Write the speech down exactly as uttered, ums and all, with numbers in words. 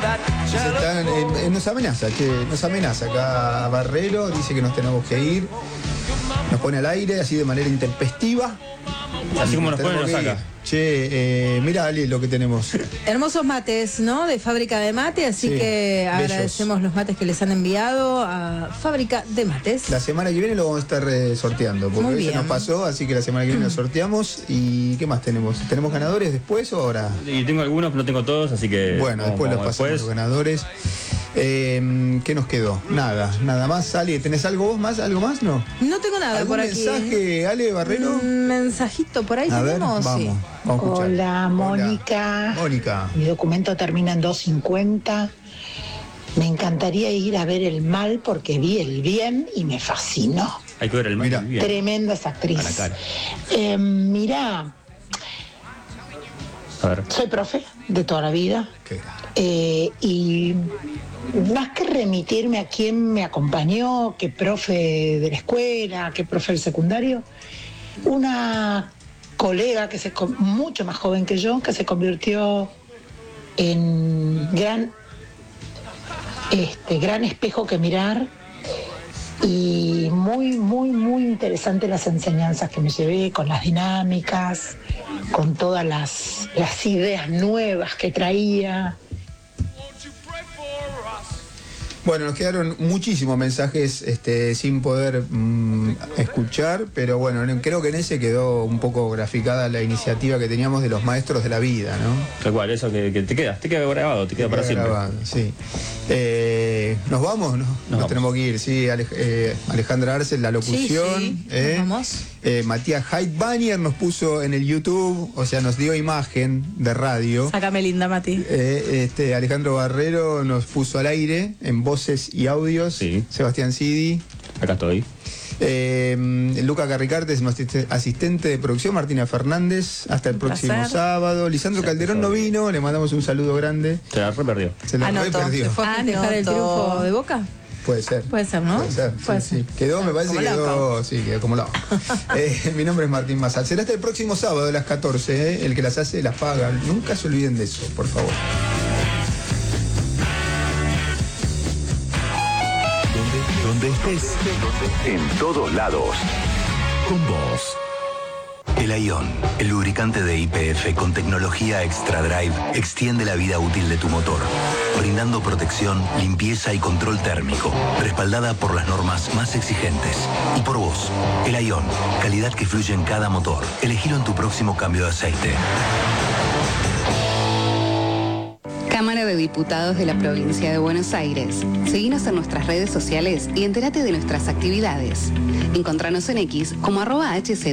Se están, eh, eh, nos amenaza, che, nos amenaza acá Barrero, dice que nos tenemos que ir. Nos pone al aire así de manera intempestiva. Así como nos pone, nos saca. Che, eh, mira, Ali, lo que tenemos. Hermosos mates, ¿no? De Fábrica de Mate, así Sí, que bellos. agradecemos los mates que les han enviado a Fábrica de Mates. La semana que viene lo vamos a estar eh, sorteando, porque Muy hoy se bien. nos pasó, así que la semana que viene lo sorteamos. ¿Y qué más tenemos? ¿Tenemos ganadores después o ahora? Y tengo algunos, pero no tengo todos, así que... Bueno, vamos- después los vamos pasamos los ganadores. Eh, ¿Qué nos quedó? Nada, nada más. Ale, ¿tenés algo vos más? ¿Algo más? No. No tengo nada ¿Algún por aquí. mensaje, Ale Barrero? Un mensajito por ahí A ver, tenemos. vamos, Sí. vamos a escuchar. Hola, Mónica. Mónica. Mi documento termina en dos cincuenta. Me encantaría ir a ver El Mal porque vi El Bien y me fascinó. Hay que ver el Mira. bien. Tremenda esa actriz. A la cara. Eh, mirá, A ver. soy profe de toda la vida. Qué grande. Eh, y más que remitirme a quién me acompañó, que profe de la escuela, que profe del secundario, una colega que se con- mucho más joven que yo, que se convirtió en gran, este, gran espejo que mirar, y muy, muy, muy interesante las enseñanzas que me llevé, con las dinámicas, con todas las, las ideas nuevas que traía. Bueno, nos quedaron muchísimos mensajes este, sin poder mm, escuchar, pero bueno, creo que en ese quedó un poco graficada la iniciativa que teníamos de los maestros de la vida, ¿no? Tal cual, eso que, que te queda, te queda grabado, te queda para Queda siempre. grabado, sí. Eh, ¿Nos vamos? No, nos vamos. tenemos que ir, sí. Ale- eh, Alejandra Arce, la locución. Sí, sí, eh. nos vamos. Eh, Matías Heidbanier nos puso en el YouTube, o sea, nos dio imagen de radio. Sácame linda, Mati. Eh, este, Alejandro Barrero nos puso al aire en voces y audios. Sí. Sebastián Sidi. Acá estoy. Eh, Luca Carricarte es nuestro asist- asistente de producción. Martina Fernández. Hasta el Un próximo placer. sábado. Lisandro Sí, Calderón no sorry. vino. Le mandamos un saludo grande. Se la re perdió. Se la re Anoto. perdió. ¿Se fue a festejar el Anoto. triunfo de Boca? Puede ser. Puede ser, ¿no? Puede ser. Puede sí, ser. sí. Quedó, me parece Como que quedó. loco. Sí, quedó como loco. Eh, mi nombre es Martín Mazal. Será hasta el próximo sábado a las catorce. ¿eh? El que las hace, las paga. Nunca se olviden de eso, por favor. Donde estés, en todos lados, con vos. El Ion, el lubricante de Y P F con tecnología Extra Drive, extiende la vida útil de tu motor, brindando protección, limpieza y control térmico, respaldada por las normas más exigentes. Y por vos, el Ion, calidad que fluye en cada motor. Elegilo en tu próximo cambio de aceite. Cámara de Diputados de la Provincia de Buenos Aires. Seguinos en nuestras redes sociales y entérate de nuestras actividades. Encontranos en X como arroba H C D.